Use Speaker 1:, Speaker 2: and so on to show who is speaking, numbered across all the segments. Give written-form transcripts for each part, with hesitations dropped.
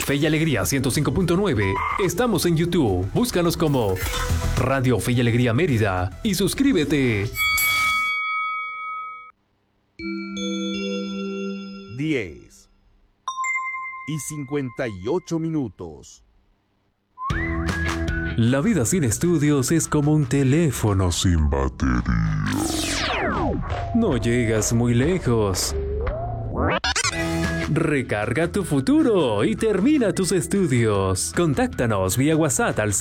Speaker 1: Fe y Alegría 105.9. Estamos en YouTube. Búscanos como Radio Fe y Alegría Mérida y suscríbete.
Speaker 2: 10:58.
Speaker 1: La vida sin estudios es como un teléfono sin batería. No llegas muy lejos. Recarga tu futuro y termina tus estudios. Contáctanos vía WhatsApp al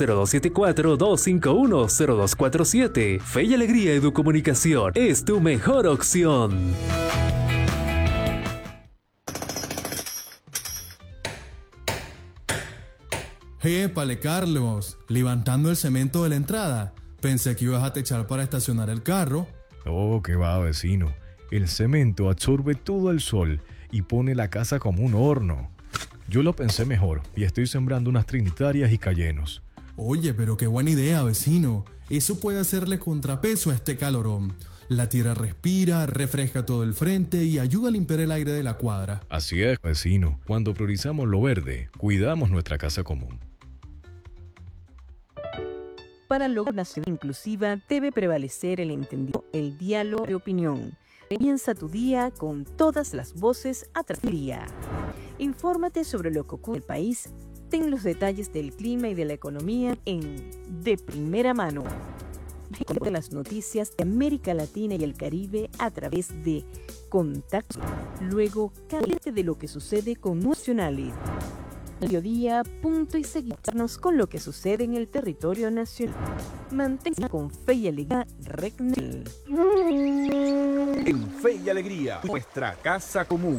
Speaker 1: 0274-251-0247. Fe y Alegría Educomunicación es tu mejor opción.
Speaker 3: Épale, Carlos, levantando el cemento de la entrada. Pensé que ibas a techar para estacionar el carro.
Speaker 4: Oh, qué va, vecino. El cemento absorbe todo el sol y pone la casa como un horno. Yo lo pensé mejor y estoy sembrando unas trinitarias y cayenos.
Speaker 3: Oye, pero qué buena idea, vecino. Eso puede hacerle contrapeso a este calorón. La tierra respira, refresca todo el frente y ayuda a limpiar el aire de la cuadra.
Speaker 4: Así es, vecino. Cuando priorizamos lo verde, cuidamos nuestra casa común.
Speaker 5: Para lograr una ciudad inclusiva debe prevalecer el entendimiento, el diálogo de opinión. Comienza tu día con todas las voces a través del día. Infórmate sobre lo que ocurre en el país. Ten los detalles del clima y de la economía en De Primera Mano. Recuerda las noticias de América Latina y el Caribe a través de Contacto. Luego, caliente de lo que sucede con nacionales. Mediodía, punto y seguirnos con lo que sucede en el territorio nacional. Manténganse con Fe y Alegría, Recnel.
Speaker 2: En Fe y Alegría, nuestra casa común.